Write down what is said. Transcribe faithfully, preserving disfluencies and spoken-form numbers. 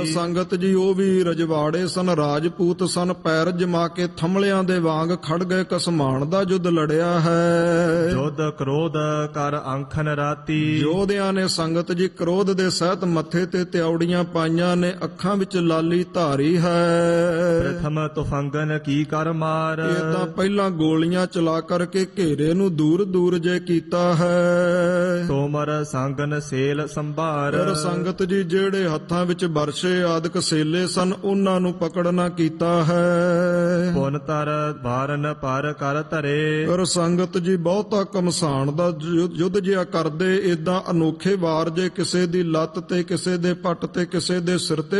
ਸੰਗਤ ਜੀ ਉਹ ਵੀ ਰਜਵਾੜੇ ਸਨ, ਰਾਜਪੂਤ ਸਨ, ਪੈਰ ਜਮਾ ਕੇ ਥੰਮਲਿਆਂ ਦੇ ਵਾਂਗ ਖੜ ਗਏ। ਕਸਮਾਨ ਦਾ ਯੁੱਧ ਲੜਿਆ ਹੈ। ਜੋਧ ਕ੍ਰੋਧ ਕਰ ਅੰਖਨ ਰਾਤੀ। ਯੋਧਿਆਂ ਨੇ ਸੰਗਤ ਜੀ ਕ੍ਰੋਧ ਦੇ ਸਹਿਤ ਮੱਥੇ ਤੇ ਤਿਉੜੀਆਂ ਪਾਈਆਂ ਨੇ, ਅੱਖਾਂ ਵਿੱਚ ਲਾਲੀ ਧਾਰੀ ਹੈ। ਪ੍ਰਥਮ ਤੁਫੰਗਨ ਕੀ ਕਰ ਮਾਰ। ਇਹ ਤਾਂ ਪਹਿਲਾਂ ਗੋਲੀਆਂ ਚਲਾ ਕਰਕੇ ਘੇਰੇ ਨੂੰ ਦੂਰ ਦੂਰ ਜੇ ਕੀਤਾ ਹੈ। ਤੋਮਰ ਸੰਗਨ ਸੇਲ ਸੰਭਾਰ। ਪਰ ਸੰਗਤ ਜੀ ਜਿਹੜੇ ਹੱਥਾਂ ਵਿੱਚ ਬਰਸ਼ੇ ਆਦਿਕ ਸੇਲੇ ਸਨ, ਉਹਨਾਂ ਨੂੰ ਪਕੜਨਾ ਕੀਤਾ ਹੈ। ਪੁਨ ਤਰ ਭਾਰਨ ਪਰ ਕਰ ਧਰੇ। ਪਰ ਸੰਗਤ ਜੀ ਬਹੁਤਾ ਕਮਸਾਨ ਦਾ ਯੁੱਧ ਜਿਹਾ ਕਰਦੇ, ਏਦਾਂ ਅਨੋਖੇ ਵਾਰ ਜੇ ਕਿਸੇ ਦੀ ਲੱਤ ਤੇ, ਕਿਸੇ ਦੇ ਪੱਟ ਤੇ, ਕਿਸੇ ਦੇ ਸਿਰ ਤੇ